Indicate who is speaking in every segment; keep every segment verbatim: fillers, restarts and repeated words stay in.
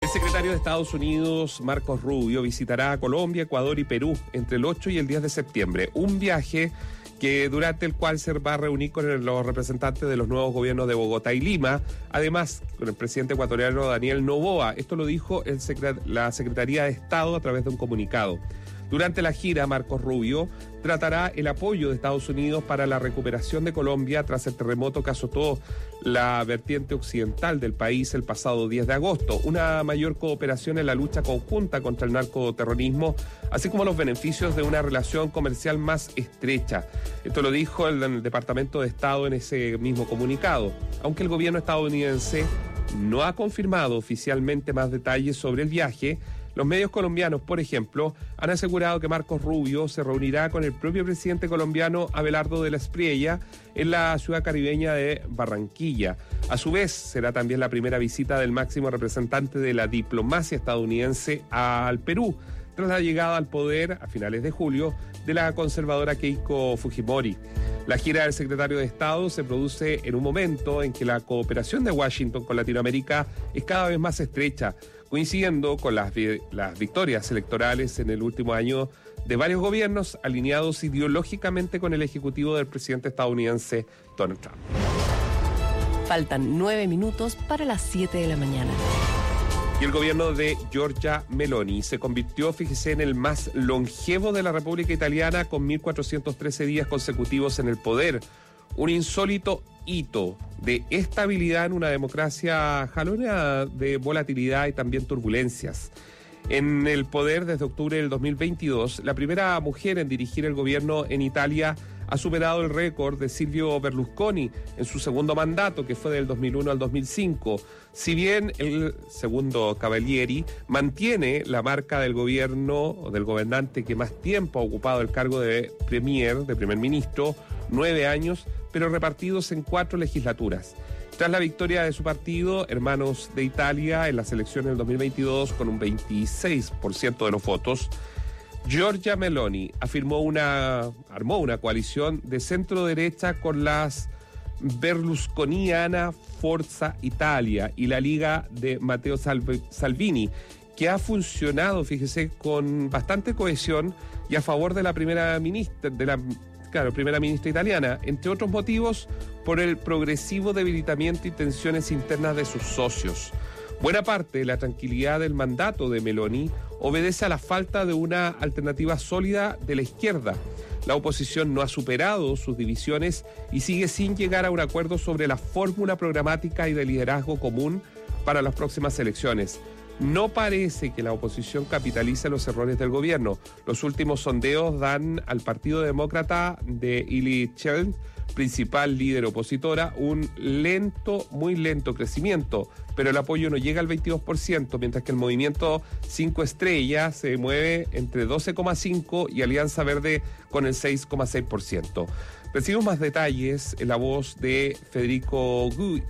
Speaker 1: secretario de Estados Unidos, Marcos Rubio, visitará Colombia, Ecuador y Perú entre el ocho y el diez de septiembre. Un viaje que durante el cual se va a reunir con los representantes de los nuevos gobiernos de Bogotá y Lima, además con el presidente ecuatoriano Daniel Noboa. Esto lo dijo el secret- la Secretaría de Estado a través de un comunicado. Durante la gira, Marcos Rubio tratará el apoyo de Estados Unidos para la recuperación de Colombia tras el terremoto que azotó la vertiente occidental del país el pasado diez de agosto, una mayor cooperación en la lucha conjunta contra el narcoterrorismo, así como los beneficios de una relación comercial más estrecha. Esto lo dijo el, el Departamento de Estado en ese mismo comunicado. Aunque el gobierno estadounidense no ha confirmado oficialmente más detalles sobre el viaje, los medios colombianos, por ejemplo, han asegurado que Marcos Rubio se reunirá con el propio presidente colombiano Abelardo de la Espriella en la ciudad caribeña de Barranquilla. A su vez, será también la primera visita del máximo representante de la diplomacia estadounidense al Perú, tras la llegada al poder a finales de julio de la conservadora Keiko Fujimori. La gira del secretario de Estado se produce en un momento en que la cooperación de Washington con Latinoamérica es cada vez más estrecha, coincidiendo con las, vi- las victorias electorales en el último año de varios gobiernos alineados ideológicamente con el ejecutivo del presidente estadounidense Donald Trump.
Speaker 2: Faltan nueve minutos para las siete de la mañana.
Speaker 1: Y el gobierno de Giorgia Meloni se convirtió, fíjese, en el más longevo de la República Italiana con mil cuatrocientos trece días consecutivos en el poder. Un insólito hito de estabilidad en una democracia jalonea de volatilidad y también turbulencias. En el poder desde octubre del dos mil veintidós, la primera mujer en dirigir el gobierno en Italia ha superado el récord de Silvio Berlusconi en su segundo mandato, que fue del dos mil uno al dos mil cinco. Si bien el segundo Cavalieri mantiene la marca del gobierno o del gobernante que más tiempo ha ocupado el cargo de premier, de primer ministro, nueve años, pero repartidos en cuatro legislaturas. Tras la victoria de su partido, Hermanos de Italia, en las elecciones del dos mil veintidós, con un veintiséis por ciento de los votos, Giorgia Meloni afirmó una, armó una coalición de centro-derecha con las Berlusconiana Forza Italia y la Liga de Matteo Salv- Salvini, que ha funcionado, fíjese, con bastante cohesión y a favor de la primera ministra, de la Claro, primera ministra italiana, entre otros motivos, por el progresivo debilitamiento y tensiones internas de sus socios. Buena parte de la tranquilidad del mandato de Meloni obedece a la falta de una alternativa sólida de la izquierda. La oposición no ha superado sus divisiones y sigue sin llegar a un acuerdo sobre la fórmula programática y de liderazgo común para las próximas elecciones. No parece que la oposición capitalice los errores del gobierno. Los últimos sondeos dan al Partido Demócrata de Ili Schelln, principal líder opositora, un lento, muy lento crecimiento, pero el apoyo no llega al veintidós por ciento, mientras que el movimiento Cinco Estrellas se mueve entre doce coma cinco por ciento y Alianza Verde con el seis coma seis por ciento. Recibimos más detalles en la voz de Federico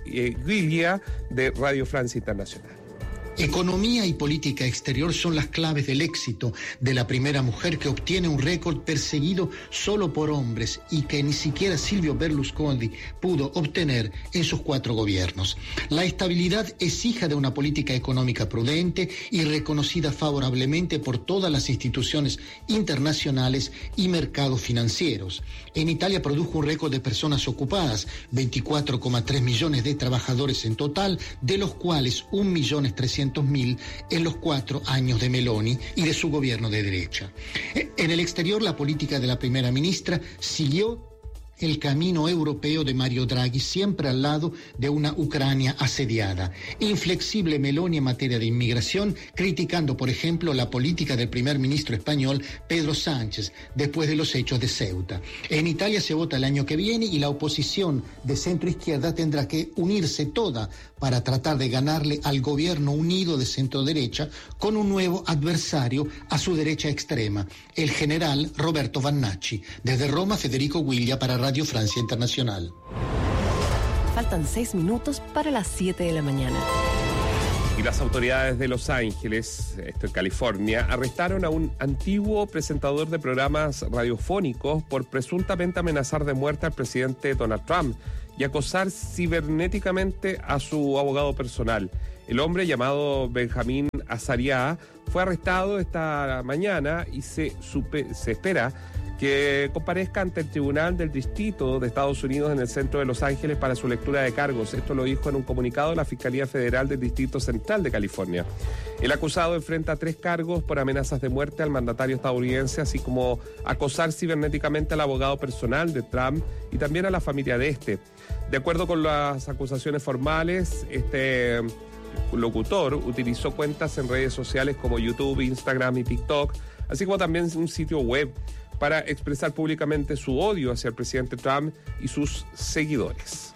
Speaker 1: Guiglia de Radio Francia Internacional.
Speaker 3: Economía y política exterior son las claves del éxito de la primera mujer que obtiene un récord perseguido solo por hombres y que ni siquiera Silvio Berlusconi pudo obtener en sus cuatro gobiernos. La estabilidad es hija de una política económica prudente y reconocida favorablemente por todas las instituciones internacionales y mercados financieros. En Italia produjo un récord de personas ocupadas, veinticuatro coma tres millones de trabajadores en total, de los cuales un millón trescientos mil en los cuatro años de Meloni y de su gobierno de derecha. En el exterior, la política de la primera ministra siguió el camino europeo de Mario Draghi, siempre al lado de una Ucrania asediada. Inflexible Meloni en materia de inmigración, criticando, por ejemplo, la política del primer ministro español Pedro Sánchez, después de los hechos de Ceuta. En Italia se vota el año que viene y la oposición de centro-izquierda tendrá que unirse toda para tratar de ganarle al gobierno unido de centro-derecha con un nuevo adversario a su derecha extrema, el general Roberto Vannacci. Desde Roma, Federico Guiglia para Radio Francia Internacional.
Speaker 2: Faltan seis minutos para las siete de la mañana.
Speaker 1: Y las autoridades de Los Ángeles, esto en California, arrestaron a un antiguo presentador de programas radiofónicos por presuntamente amenazar de muerte al presidente Donald Trump y acosar cibernéticamente a su abogado personal. El hombre, llamado Benjamín Azariá, fue arrestado esta mañana y se, supe, se espera que comparezca ante el Tribunal del Distrito de Estados Unidos en el centro de Los Ángeles para su lectura de cargos. Esto lo dijo en un comunicado la Fiscalía Federal del Distrito Central de California. El acusado enfrenta tres cargos por amenazas de muerte al mandatario estadounidense, así como acosar cibernéticamente al abogado personal de Trump y también a la familia de este. De acuerdo con las acusaciones formales, este locutor utilizó cuentas en redes sociales como YouTube, Instagram y TikTok, así como también un sitio web, para expresar públicamente su odio hacia el presidente Trump y sus seguidores.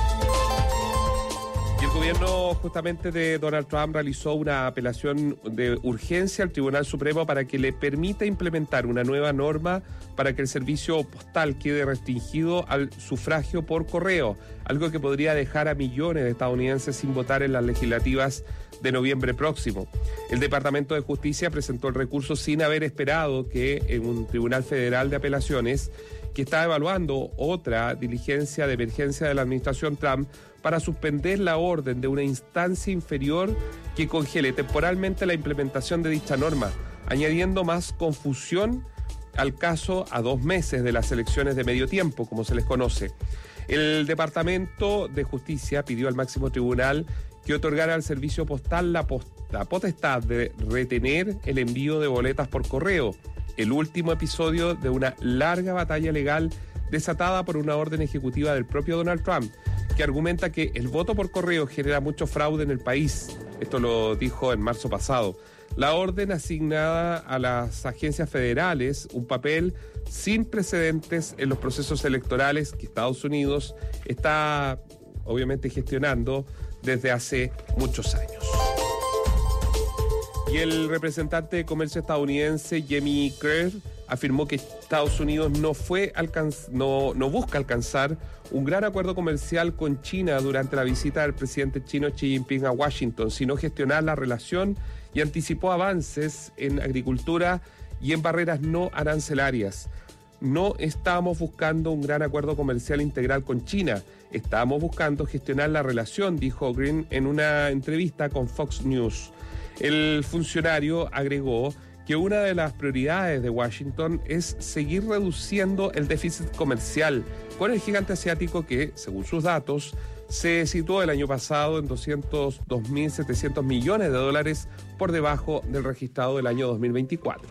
Speaker 1: Y el gobierno justamente de Donald Trump realizó una apelación de urgencia al Tribunal Supremo para que le permita implementar una nueva norma para que el servicio postal quede restringido al sufragio por correo, algo que podría dejar a millones de estadounidenses sin votar en las legislativas de noviembre próximo. El Departamento de Justicia presentó el recurso sin haber esperado que en un tribunal federal de apelaciones, que está evaluando otra diligencia de emergencia de la administración Trump para suspender la orden de una instancia inferior que congele temporalmente la implementación de dicha norma, añadiendo más confusión al caso a dos meses de las elecciones de medio tiempo, como se les conoce. El Departamento de Justicia pidió al máximo tribunal que otorgara al servicio postal la, post- la potestad de retener el envío de boletas por correo, el último episodio de una larga batalla legal desatada por una orden ejecutiva del propio Donald Trump, que argumenta que el voto por correo genera mucho fraude en el país. Esto lo dijo en marzo pasado. La orden asignada a las agencias federales un papel sin precedentes en los procesos electorales que Estados Unidos está obviamente gestionando desde hace muchos años. Y el representante de comercio estadounidense Jamie Kerr afirmó que Estados Unidos no fue alcanz- no, no busca alcanzar un gran acuerdo comercial con China durante la visita del presidente chino Xi Jinping a Washington, sino gestionar la relación, y anticipó avances en agricultura y en barreras no arancelarias. No estamos buscando un gran acuerdo comercial integral con China, estamos buscando gestionar la relación, dijo Green en una entrevista con Fox News. El funcionario agregó que una de las prioridades de Washington es seguir reduciendo el déficit comercial con el gigante asiático que, según sus datos, se situó el año pasado en doscientos dos mil setecientos millones de dólares por debajo del registrado del año dos mil veinticuatro.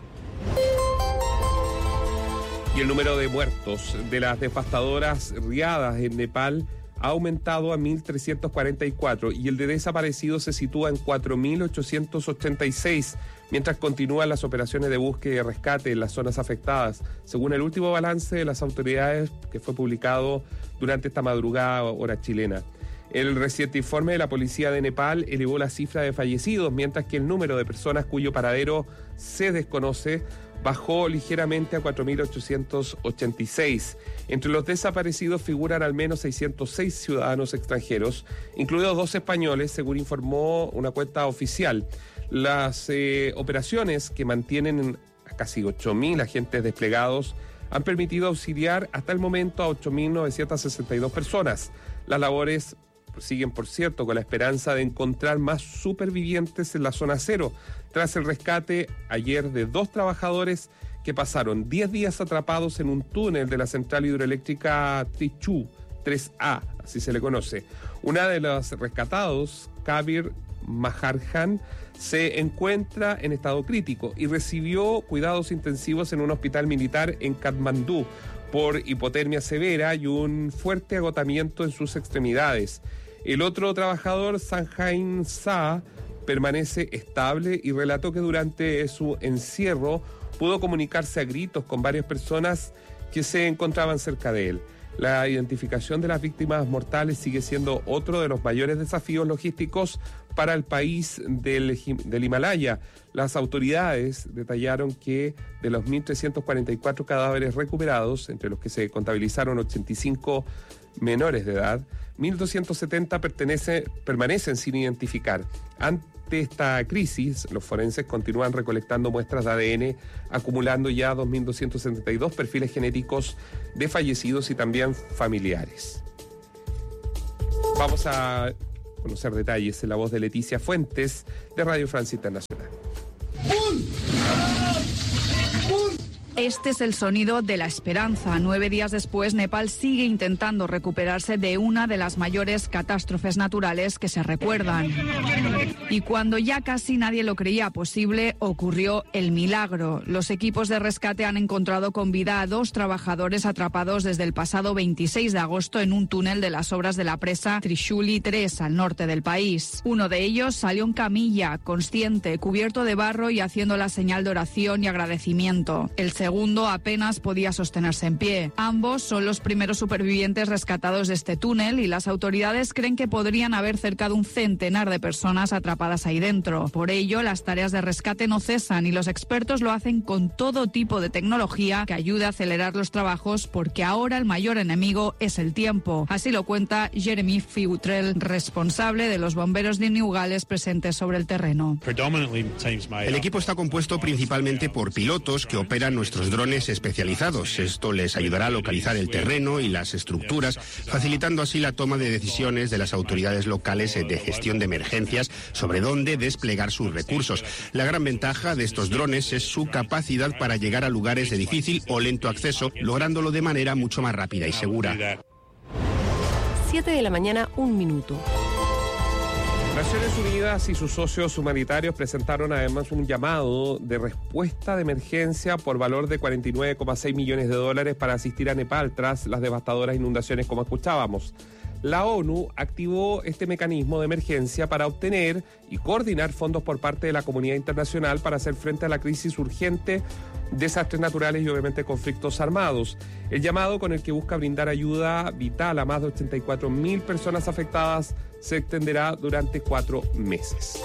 Speaker 1: Y el número de muertos de las devastadoras riadas en Nepal ha aumentado a mil trescientos cuarenta y cuatro y el de desaparecidos se sitúa en cuatro mil ochocientos ochenta y seis, mientras continúan las operaciones de búsqueda y rescate en las zonas afectadas, según el último balance de las autoridades que fue publicado durante esta madrugada hora chilena. El reciente informe de la policía de Nepal elevó la cifra de fallecidos, mientras que el número de personas cuyo paradero se desconoce bajó ligeramente a cuatro mil ochocientos ochenta y seis. Entre los desaparecidos figuran al menos seiscientos seis ciudadanos extranjeros, incluidos dos españoles, según informó una cuenta oficial. Las eh, operaciones, que mantienen a casi ocho mil agentes desplegados, han permitido auxiliar hasta el momento a ocho mil novecientas sesenta y dos personas. Las labores siguen, por cierto, con la esperanza de encontrar más supervivientes en la zona cero, tras el rescate ayer de dos trabajadores que pasaron diez días atrapados en un túnel de la central hidroeléctrica Trichú tres A, así se le conoce. Una de los rescatados, Kabir Maharjan, se encuentra en estado crítico y recibió cuidados intensivos en un hospital militar en Katmandú por hipotermia severa y un fuerte agotamiento en sus extremidades. El otro trabajador, Sanjain Sa, permanece estable y relató que durante su encierro pudo comunicarse a gritos con varias personas que se encontraban cerca de él. La identificación de las víctimas mortales sigue siendo otro de los mayores desafíos logísticos para el país del, del Himalaya. Las autoridades detallaron que de los mil trescientos cuarenta y cuatro cadáveres recuperados, entre los que se contabilizaron ochenta y cinco menores de edad, mil doscientos setenta pertenece, permanecen sin identificar. Ante esta crisis, los forenses continúan recolectando muestras de A D N, acumulando ya dos mil doscientos setenta y dos perfiles genéticos de fallecidos y también familiares. Vamos a conocer detalles en la voz de Leticia Fuentes, de Radio Francia Internacional.
Speaker 4: Este es el sonido de la esperanza. Nueve días después, Nepal sigue intentando recuperarse de una de las mayores catástrofes naturales que se recuerdan. Y cuando ya casi nadie lo creía posible, ocurrió el milagro. Los equipos de rescate han encontrado con vida a dos trabajadores atrapados desde el pasado veintiséis de agosto en un túnel de las obras de la presa Trishuli tres, al norte del país. Uno de ellos salió en camilla, consciente, cubierto de barro y haciendo la señal de oración y agradecimiento. El segundo apenas podía sostenerse en pie. Ambos son los primeros supervivientes rescatados de este túnel y las autoridades creen que podrían haber cerca de un centenar de personas atrapadas ahí dentro. Por ello, las tareas de rescate no cesan y los expertos lo hacen con todo tipo de tecnología que ayude a acelerar los trabajos, porque ahora el mayor enemigo es el tiempo. Así lo cuenta Jeremy Futrell, responsable de los bomberos de New Gales presentes sobre el terreno.
Speaker 5: El equipo está compuesto principalmente por pilotos que operan nuestros drones especializados. Esto les ayudará a localizar el terreno y las estructuras, facilitando así la toma de decisiones de las autoridades locales de gestión de emergencias sobre dónde desplegar sus recursos. La gran ventaja de estos drones es su capacidad para llegar a lugares de difícil o lento acceso, lográndolo de manera mucho más rápida y segura.
Speaker 2: siete de la mañana, un minuto.
Speaker 1: Naciones Unidas y sus socios humanitarios presentaron además un llamado de respuesta de emergencia por valor de cuarenta y nueve coma seis millones de dólares para asistir a Nepal tras las devastadoras inundaciones, como escuchábamos. La ONU activó este mecanismo de emergencia para obtener y coordinar fondos por parte de la comunidad internacional para hacer frente a la crisis urgente, desastres naturales y obviamente conflictos armados. El llamado, con el que busca brindar ayuda vital a más de ochenta y cuatro mil personas afectadas, se extenderá durante cuatro meses.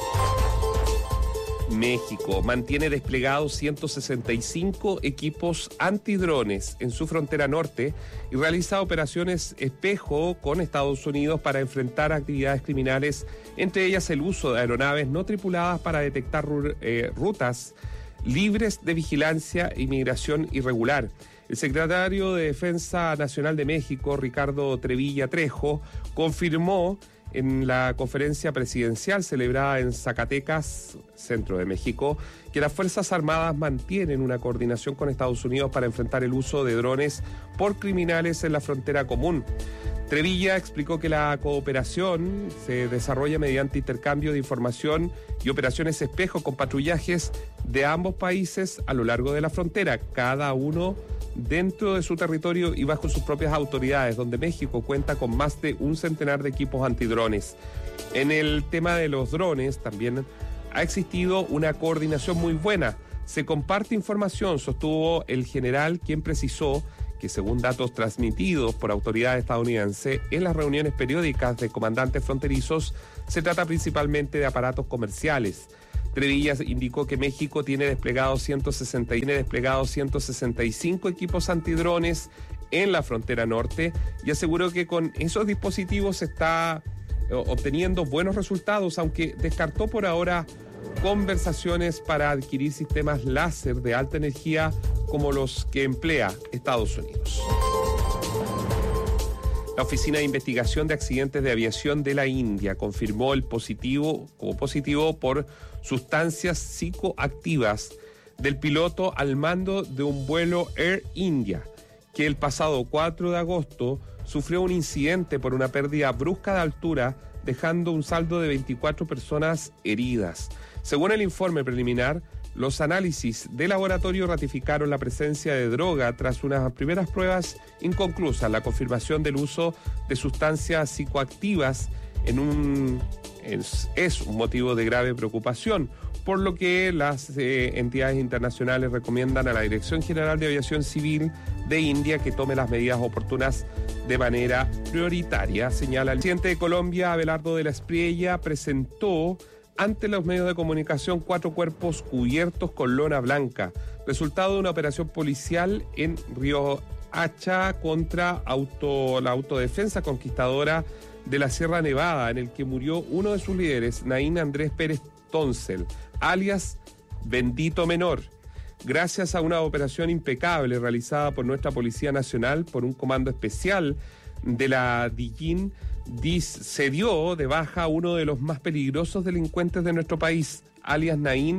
Speaker 1: México mantiene desplegados ciento sesenta y cinco equipos antidrones en su frontera norte y realiza operaciones espejo con Estados Unidos para enfrentar actividades criminales, entre ellas el uso de aeronaves no tripuladas para detectar eh, rutas libres de vigilancia e inmigración irregular. El secretario de Defensa Nacional de México, Ricardo Trevilla Trejo, confirmó en la conferencia presidencial celebrada en Zacatecas, centro de México, que las Fuerzas Armadas mantienen una coordinación con Estados Unidos para enfrentar el uso de drones por criminales en la frontera común. Trevilla explicó que la cooperación se desarrolla mediante intercambio de información y operaciones espejo con patrullajes de ambos países a lo largo de la frontera, cada uno dentro de su territorio y bajo sus propias autoridades, donde México cuenta con más de un centenar de equipos antidrones. En el tema de los drones también ha existido una coordinación muy buena. Se comparte información, sostuvo el general, quien precisó que según datos transmitidos por autoridades estadounidenses en las reuniones periódicas de comandantes fronterizos, se trata principalmente de aparatos comerciales. Trevilla indicó que México tiene desplegados ciento sesenta, tiene desplegados ciento sesenta y cinco equipos antidrones en la frontera norte y aseguró que con esos dispositivos se está obteniendo buenos resultados, aunque descartó por ahora conversaciones para adquirir sistemas láser de alta energía como los que emplea Estados Unidos. La Oficina de Investigación de Accidentes de Aviación de la India confirmó el positivo como positivo por sustancias psicoactivas del piloto al mando de un vuelo Air India, que el pasado cuatro de agosto sufrió un incidente por una pérdida brusca de altura, dejando un saldo de veinticuatro personas heridas. Según el informe preliminar, los análisis de laboratorio ratificaron la presencia de droga tras unas primeras pruebas inconclusas. La confirmación del uso de sustancias psicoactivas en un, es, es un motivo de grave preocupación, por lo que las eh, entidades internacionales recomiendan a la Dirección General de Aviación Civil de India que tome las medidas oportunas de manera prioritaria, señala el presidente de Colombia, Abelardo de la Espriella, presentó ante los medios de comunicación cuatro cuerpos cubiertos con lona blanca, resultado de una operación policial en Riohacha contra auto, la autodefensa conquistadora de la Sierra Nevada, en el que murió uno de sus líderes, Naín Andrés Pérez Toncel, alias Bendito Menor. Gracias a una operación impecable realizada por nuestra Policía Nacional, por un comando especial de la D I G I N, se dio de baja a uno de los más peligrosos delincuentes de nuestro país, alias Naín